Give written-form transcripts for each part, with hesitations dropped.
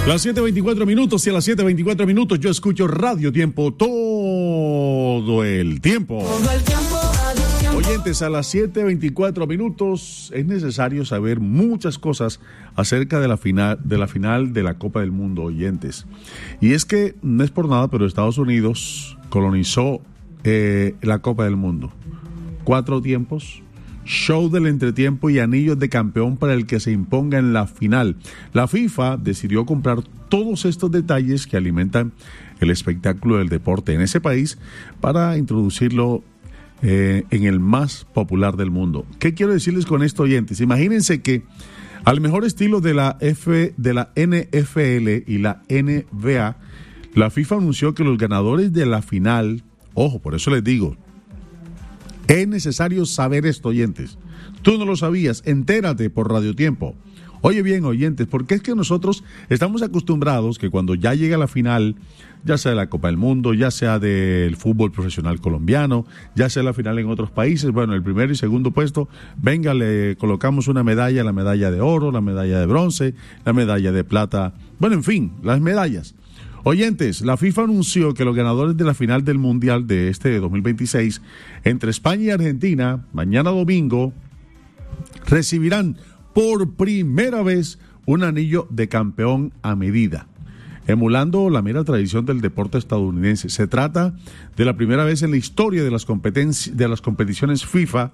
Las 7:24 minutos y a las 7:24 minutos yo escucho Radio Tiempo todo el tiempo. Oyentes, a las 7:24 minutos es necesario saber muchas cosas acerca de la final de la Copa del Mundo, oyentes. Y es que no es por nada, pero Estados Unidos colonizó la Copa del Mundo. 4 tiempos, show del entretiempo y anillos de campeón para el que se imponga en la final. La FIFA decidió comprar todos estos detalles que alimentan el espectáculo del deporte en ese país para introducirlo en el más popular del mundo. ¿Qué quiero decirles con esto, oyentes? Imagínense que al mejor estilo de la NFL y la NBA, la FIFA anunció que los ganadores de la final, ojo, por eso les digo, es necesario saber esto, oyentes. Tú no lo sabías, entérate por Radio Tiempo. Oye bien, oyentes, porque es que nosotros estamos acostumbrados que cuando ya llega la final, ya sea de la Copa del Mundo, ya sea del fútbol profesional colombiano, ya sea la final en otros países, bueno, el primero y segundo puesto, venga, le colocamos una medalla, la medalla de oro, la medalla de bronce, la medalla de plata, bueno, en fin, las medallas. Oyentes, la FIFA anunció que los ganadores de la final del Mundial de 2026, entre España y Argentina, mañana domingo, recibirán por primera vez un anillo de campeón a medida, emulando la mera tradición del deporte estadounidense. Se trata de la primera vez en la historia de las competiciones FIFA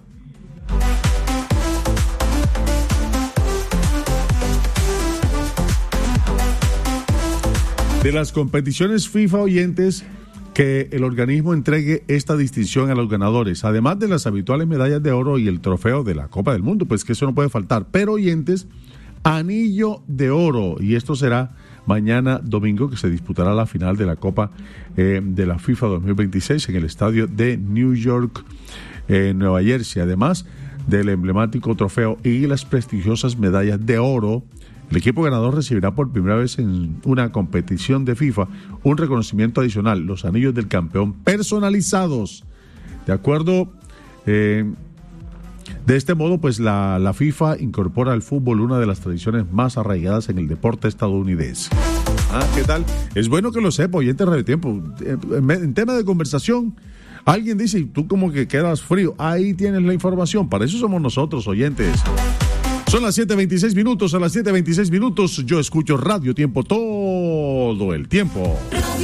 oyentes, que el organismo entregue esta distinción a los ganadores, además de las habituales medallas de oro y el trofeo de la Copa del Mundo, pues que eso no puede faltar. Pero, oyentes, anillo de oro, y esto será mañana domingo, que se disputará la final de la Copa de la FIFA 2026 en el estadio de New York, Nueva Jersey, además del emblemático trofeo y las prestigiosas medallas de oro. El equipo ganador recibirá por primera vez en una competición de FIFA un reconocimiento adicional, los anillos del campeón personalizados. De acuerdo, de este modo, pues la FIFA incorpora al fútbol una de las tradiciones más arraigadas en el deporte estadounidense. ¿Qué tal? Es bueno que lo sepa, oyente de Radio Tiempo. En tema de conversación, alguien dice, y tú como que quedas frío. Ahí tienes la información. Para eso somos nosotros, oyentes. Son las 7:26 minutos. A las 7:26 minutos yo escucho Radio Tiempo todo el tiempo.